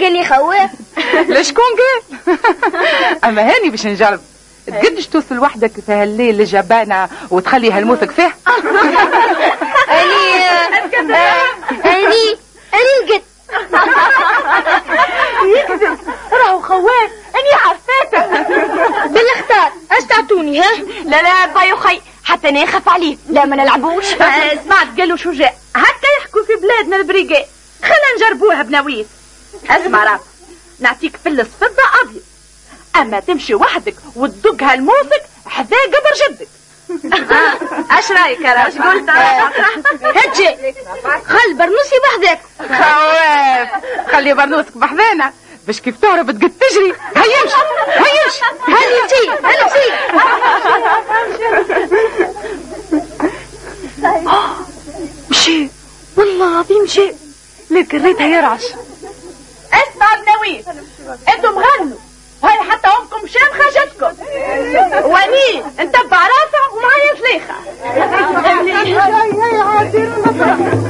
قال لي خواف. لشكون قال؟ اما هاني باش نجرب. تقدش توصل وحدك في هالليل لجبانة وتخلي هالموثق فيه؟ اني قد يكذب. راهو خواف اني عرفاته. بالاختار اش تعطوني؟ ها لا لا بايو خي حتى انا نخاف عليه. لا ما نلعبوش. سمعت قالوا شجاع هكا يحكوا في بلادنا البريقات. خلنا نجربوها بنويس. اسمع راب نعطيك فلس فضة ابيض، اما تمشي وحدك وتدق هالموثق حذا قبر جدك. اش رايك يا راجل؟ قلت هجي خل برنوسي بحذاك. خواف خلي برنوسك بحذانا باش كيف تهرب تقد تجري. هيمش هاني مشي. مشي والله العظيم مشي. لك ريتها يرعش. اسمع بنويس انتم غنوا